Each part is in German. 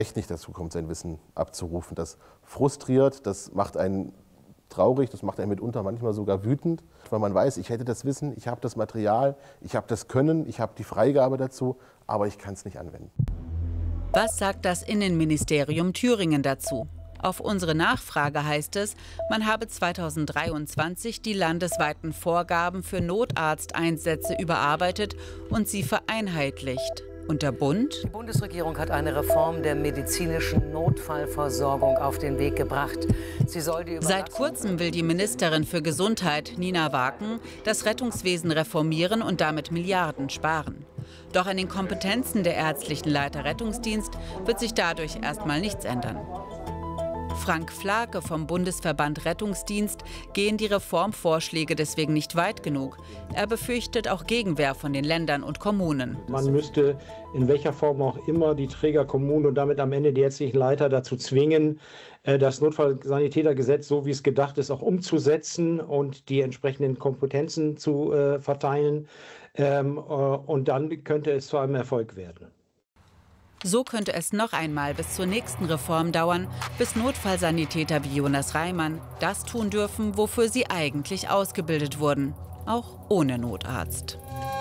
echt nicht dazu kommt, sein Wissen abzurufen. Das frustriert, das macht einen traurig, das macht einen mitunter manchmal sogar wütend, weil man weiß, ich hätte das Wissen, ich habe das Material, ich habe das Können, ich habe die Freigabe dazu, aber ich kann es nicht anwenden. Was sagt das Innenministerium Thüringen dazu? Auf unsere Nachfrage heißt es, man habe 2023 die landesweiten Vorgaben für Notarzteinsätze überarbeitet und sie vereinheitlicht. Und der Bund? Die Bundesregierung hat eine Reform der medizinischen Notfallversorgung auf den Weg gebracht. Sie soll die Seit kurzem will die Ministerin für Gesundheit, Nina Waken, das Rettungswesen reformieren und damit Milliarden sparen. Doch an den Kompetenzen der ärztlichen Leiter Rettungsdienst wird sich dadurch erstmal nichts ändern. Frank Flake vom Bundesverband Rettungsdienst gehen die Reformvorschläge deswegen nicht weit genug. Er befürchtet auch Gegenwehr von den Ländern und Kommunen. Man müsste in welcher Form auch immer die Trägerkommunen und damit am Ende die ärztlichen Leiter dazu zwingen, das Notfallsanitätergesetz, so wie es gedacht ist, auch umzusetzen und die entsprechenden Kompetenzen zu verteilen. Und dann könnte es zu einem Erfolg werden. So könnte es noch einmal bis zur nächsten Reform dauern, bis Notfallsanitäter wie Jonas Reimann das tun dürfen, wofür sie eigentlich ausgebildet wurden, auch ohne Notarzt.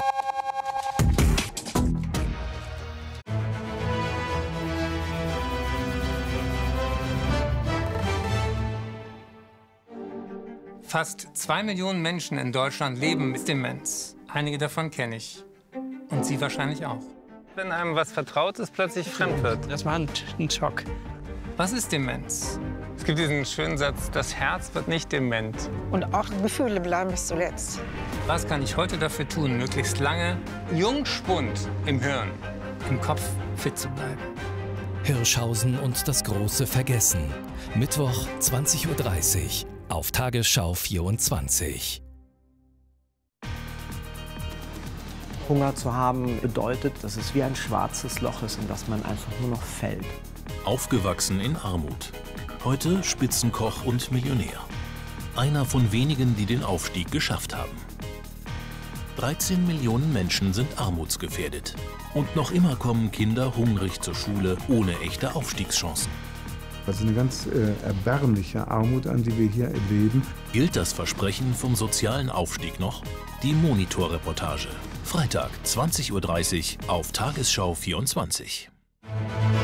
Fast 2 Millionen Menschen in Deutschland leben mit Demenz. Einige davon kenne ich. Und Sie wahrscheinlich auch. Wenn einem was Vertrautes plötzlich fremd wird. Das war ein Schock. Was ist Demenz? Es gibt diesen schönen Satz, das Herz wird nicht dement. Und auch Gefühle bleiben bis zuletzt. Was kann ich heute dafür tun, möglichst lange Jungspund im Hirn, im Kopf fit zu bleiben? Hirschhausen und das große Vergessen. Mittwoch 20:30 Uhr auf Tagesschau 24. Hunger zu haben bedeutet, dass es wie ein schwarzes Loch ist, in das man einfach nur noch fällt. Aufgewachsen in Armut. Heute Spitzenkoch und Millionär. Einer von wenigen, die den Aufstieg geschafft haben. 13 Millionen Menschen sind armutsgefährdet. Und noch immer kommen Kinder hungrig zur Schule, ohne echte Aufstiegschancen. Also eine ganz erbärmliche Armut, an die wir hier erleben. Gilt das Versprechen vom sozialen Aufstieg noch? Die Monitor-Reportage. Freitag, 20:30 Uhr auf Tagesschau 24.